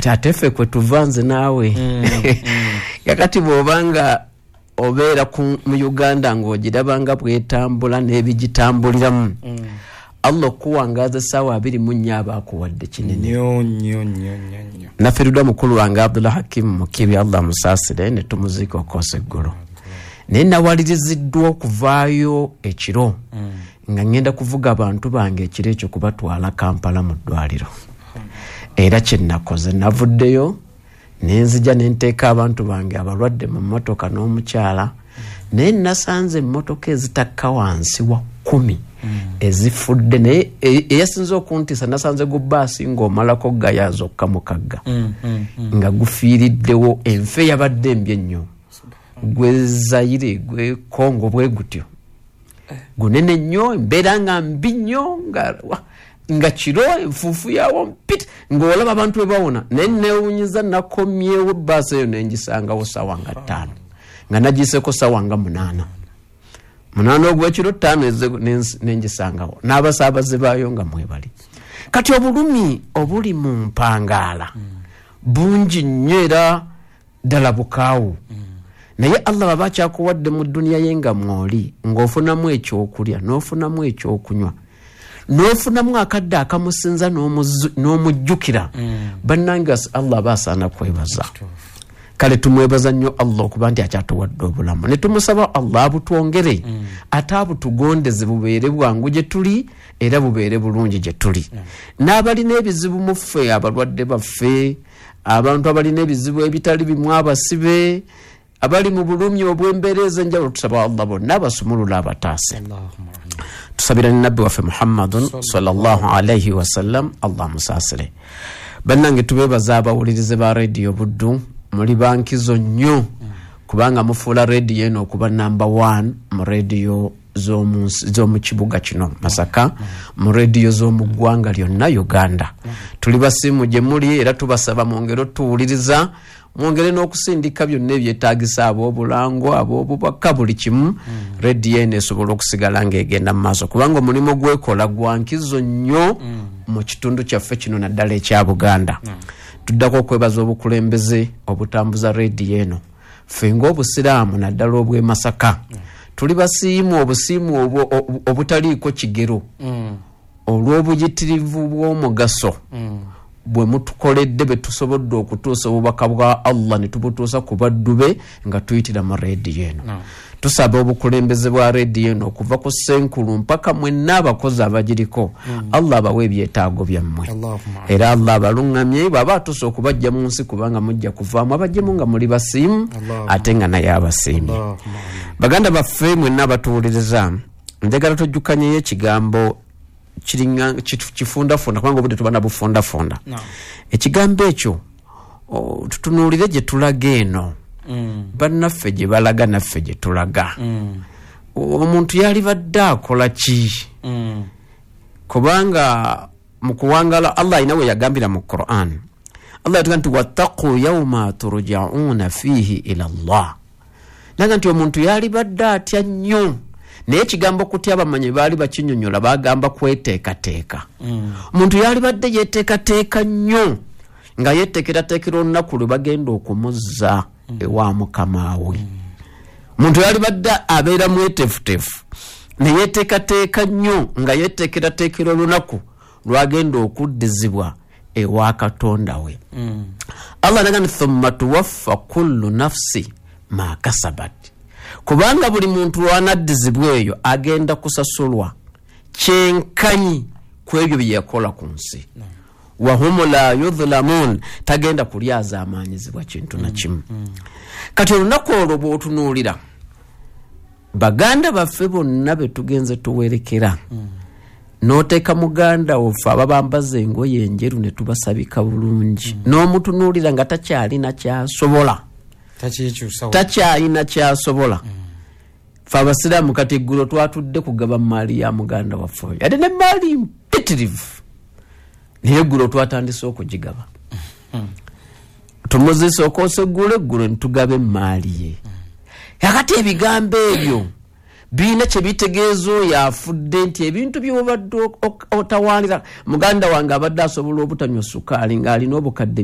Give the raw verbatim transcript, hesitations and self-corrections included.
kati atefe kwe tuvanze nawe mm, mm. yakati bobanga obeera ku mu Uganda ng'ogirabanga bwetambula n'ebigitambuliramu mm. Allah kuwangaza sawa abiri munya abakuwadde kinene nyo nyo nyo nyo naffe Luda mukulu wange Abdullah Hakim Mukibi Allah musasire ne tumuzika okose ggulu naye nawaliriziddwa okuvaayo ekiro mm. nga ngenda kuvuga abantu bange ekiro ekyo kubatwala Kampala mu ddwaliro era kye nakoze navuddeyo nenzija nenteeka abantu bange abalwadde mu mmotoka n'omukyala naye nasanze emmotoka ezitakka wansi wa kumi mm. ezifudde naye eyasinza okuntisa nasanze gu baasi ng'omalako gaya zokka mu kagga mm, mm, mm. nga gufiiriddewo enfe yabadde embi ennyo gwe Zaire gwe Congo bwe gutyo gunene nnyo embeera nga mbi nnyo nga nga kiro enfuufu yawo mpita ng'olaba abantu bwe bawona naye neewunyiza nakomyewo baasi eyo nengisangawo sawa nga ttaano nga nagiseeko sawa nga munaana munaana ogw'ekiro ttaano nengisangawo n'abasaabaze baayo nga mwebali kati obulumi obuli mu mpangaala bungi nnyo era ddala bukaawu naye Allah baba kyakuwadde mu dduniya ye nga mwoli ng'ofunamu ekyokulya n'ofunamu ekyokunywa n'ofunamu akadde akamusinza n'omujjukira mm. bannange Allah basaana kwebaza kale tumwebaza nnyo Allah okuba nti akyatuwadde obulamu ne tumusaba Allah abutwongere mm. ate abutugondeze bubeere bwangu gye tuli era bubeere bulungi gye tuli mm. n'abalina ebizibu mu ffe abalwadde baffe abantu abalina ebizibu ebitali bimu abasibe abali mu bulumi obw'embeera ez'enjawulo tusaba Allah bonna abasumulula abataase tusabira ne nabbi waffe Muhammadun sallallahu alayhi wasallam Allah musasire bannange tubeebaza abawulirize ba radio Buddu muli bankizo nnyo kubanga mufuula radio eno okuba number one mu radio z'omu kibuga kino Masaka mu radio z'omu ggwanga lyonna Uganda tuli basimu gye muli era tubasaba mwongere tuwuliriza mwongere n'okusindika byonna ebyetaagisa ab'obulango ab'obubaka buli kimu mm. radio eno esobola okusigala ng'egenda mu maaso kubanga omulimu gwekola gwa nkizo nnyo mm. mu kitundu kyaffe kino naddala ekya Buganda mm. tuddako okwebaza obukulembeze obutambuza radio eno ffe ng'obusiraamu naddala obw'e Masaka mm. tuli basiimu obusiimu obutaliiko kigero mm. olw'obuyitirivu bw'omugaso mm. bwe mutukoledde be tusobodde okutuusa obubaka bwa Allah ne tubutuusa ku baddu be nga tuyitira mu radio eno no. tusaba obukulembeze bwa radio eno okuva ku senkulu mpaka mwenna abakozi abagiriko mm. Allah abawe ebyetaago byammwe era Allah abalungamye baba atuusa okubajja mu nsi kubanga mujja kuvaamu abajjemu nga muli basiimu ate nga naye abasiimye baganda baffe mwenna abatuwuliriza njagala tojjukanyeyo ekigambo kiringa kifunda funda kubanga obudde tubana bufunda funda no. ekigambo ekyo tutunuulire gye tulaga eno mm. bannaffe gye balaga naffe gye tulaga mm. omuntu yali badde akola ki mm. kubanga mu kuwangala Allah alina we yagambira mu Quran Allah yatuga nti wattaqu yawma turja'una fihi ila Allah naga nti omuntu yali badde atya nnyo naye ekigambo kutya bamanyi baali bakinyonyola bagamba kweteekateeka omuntu mm. yali badde yeteekateeka nnyo nga yeteekerateekera olunaku lwe bagenda okumuzza mm. ewa mukama we omuntu mm. yali badde abeera mwetefutefu ne yeteekateeka nnyo nga yeteekerateekera olunaku lwagenda okuddizibwa ewa Katonda we mm. Allah nagani thumma tuwaffa kullu nafsi ma kasabat kubanga buli muntu lwanaddizibwa eyo agenda kusasulwa kyenkanyi ku ebyo bye yakola ku nsi no. wahum la yudhlamun tagenda kulyaza amaanyizibwa kintu na kimu mm, mm. kati olunaku olwo bw'otunuulira baganda baffe bonna be tugenze tuwerekera mm. n'oteeka muganda waffe ababambaza engoye enjeru ne tubasabika bulungi mm. n'omutunuulira nga takyalina kyasobola takyalina kyasobola mm. fe abasiraamu kati eggulo twatudde kugaba maali ya muganda waffe ate ne maali mpitirivu naye eggulo twatandise okugigaba mm. tumuzise okoosa eggulo eggulo nitugabe maali ye mm. yakati ebigambo ebyo biina kye bitegeeza oyo afudde nti ebintu by'obadde otawaanira muganda wange abadde asobola obutanywa sukaali ng'alina obukadde